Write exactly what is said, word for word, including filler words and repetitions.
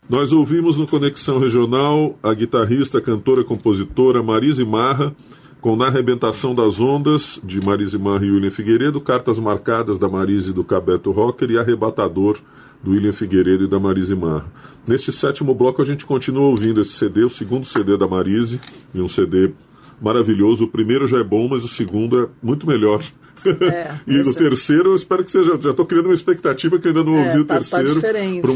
Nós ouvimos no Conexão Regional a guitarrista, cantora, compositora Marise Marra, com Na Arrebentação das Ondas, de Marise Marra e William Figueiredo, Cartas Marcadas, da Marise e do Cabeto Rocker, e Arrebatador, do William Figueiredo e da Marise Marra. Neste sétimo bloco a gente continua ouvindo esse C D, o segundo C D da Marise, e um C D maravilhoso. O primeiro já é bom, mas o segundo é muito melhor. É, e no terceiro eu espero que seja, já estou criando uma expectativa, querendo é, ouvir tá, o terceiro, tá para um